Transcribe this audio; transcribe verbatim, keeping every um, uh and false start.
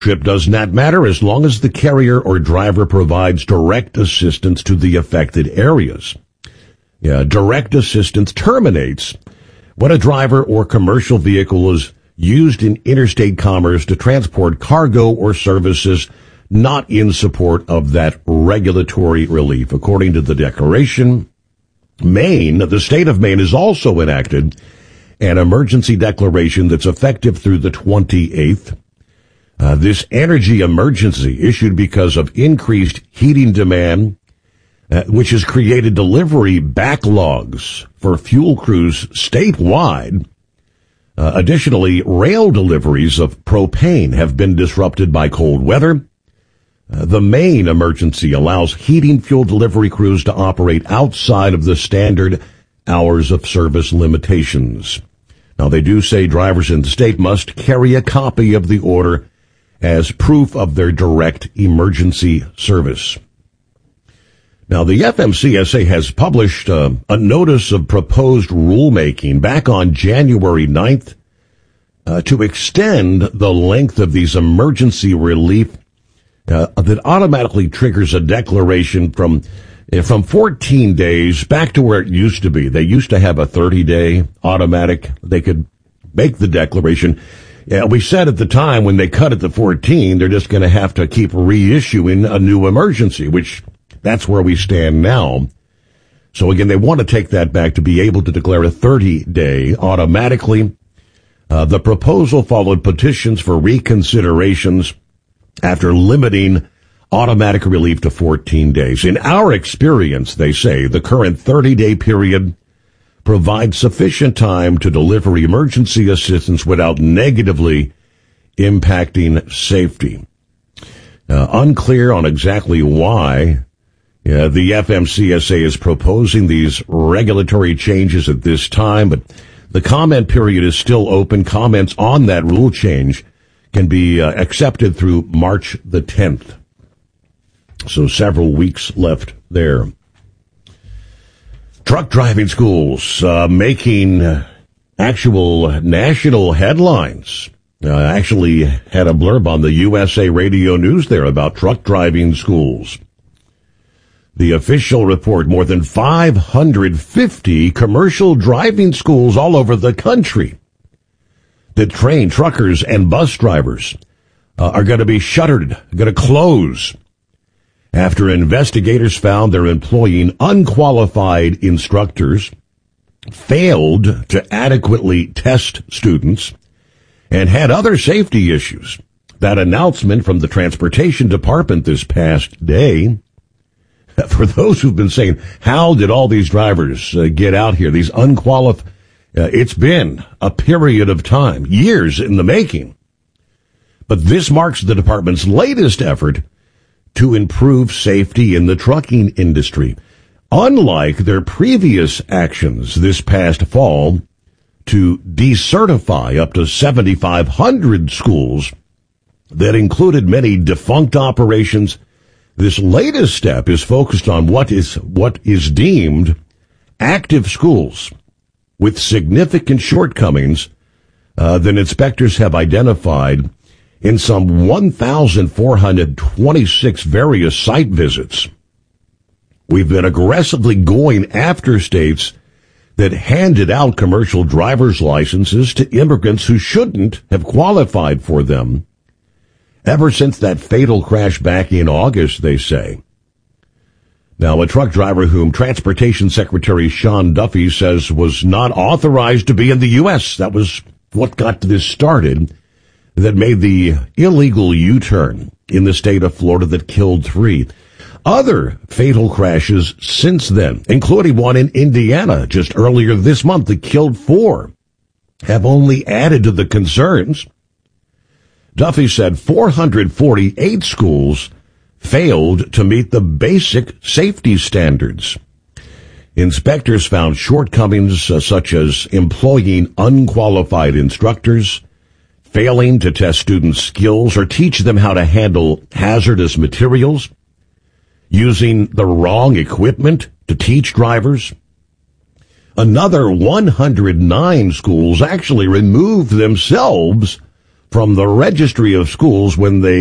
Trip does not matter as long as the carrier or driver provides direct assistance to the affected areas. Yeah, direct assistance terminates when a driver or commercial vehicle is used in interstate commerce to transport cargo or services not in support of that regulatory relief. According to the declaration, Maine, the state of Maine, has also enacted an emergency declaration that's effective through the twenty-eighth. Uh, this energy emergency issued because of increased heating demand, uh, which has created delivery backlogs for fuel crews statewide. Uh, additionally, rail deliveries of propane have been disrupted by cold weather. Uh, the Maine emergency allows heating fuel delivery crews to operate outside of the standard hours of service limitations. Now, they do say drivers in the state must carry a copy of the order as proof of their direct emergency service. Now, the F M C S A has published uh, a notice of proposed rulemaking back on January ninth uh, to extend the length of these emergency relief uh, that automatically triggers a declaration from uh, from fourteen days back to where it used to be. They used to have a thirty-day automatic. They could make the declaration. Yeah, we said at the time when they cut it to fourteen, they're just going to have to keep reissuing a new emergency, which that's where we stand now. So again, they want to take that back to be able to declare a thirty-day automatically. Uh, the proposal followed petitions for reconsiderations after limiting automatic relief to fourteen days. In our experience, they say, the current thirty-day period provides sufficient time to deliver emergency assistance without negatively impacting safety. Uh, unclear on exactly why uh, the F M C S A is proposing these regulatory changes at this time, but the comment period is still open. Comments on that rule change can be uh, accepted through March the tenth. So several weeks left there. Truck driving schools uh, making actual national headlines. Uh, actually had a blurb on the U S A Radio News there about truck driving schools. The official report, more than five hundred fifty commercial driving schools all over the country that train truckers and bus drivers uh, are going to be shuttered, going to close, after investigators found they're employing unqualified instructors, failed to adequately test students, and had other safety issues. That announcement from the Transportation Department this past day, for those who've been saying, how did all these drivers uh, get out here, these unqualified, uh, it's been a period of time, years in the making. But this marks the department's latest effort to improve safety in the trucking industry. Unlike their previous actions this past fall to decertify up to seventy-five hundred schools that included many defunct operations, this latest step is focused on what is what is deemed active schools with significant shortcomings uh, that inspectors have identified in some one thousand four hundred twenty-six various site visits. We've been aggressively going after states that handed out commercial driver's licenses to immigrants who shouldn't have qualified for them. Ever since that fatal crash back in August, they say. Now, a truck driver whom Transportation Secretary Sean Duffy says was not authorized to be in the U S, that was what got this started, that made the illegal U-turn in the state of Florida that killed three. Other fatal crashes since then, including one in Indiana just earlier this month that killed four, have only added to the concerns. Duffy said four hundred forty-eight schools failed to meet the basic safety standards. Inspectors found shortcomings uh, such as employing unqualified instructors, failing to test students' skills or teach them how to handle hazardous materials, using the wrong equipment to teach drivers. Another one hundred nine schools actually removed themselves from the registry of schools when they